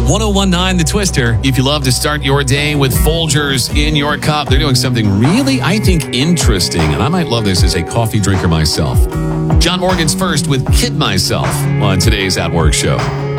1019 The Twister. If you love to start your day with Folgers in your cup, they're doing something really, I think, interesting. And I might love this as a coffee drinker myself. John Morgan's first with Kid Myself on today's At Work show.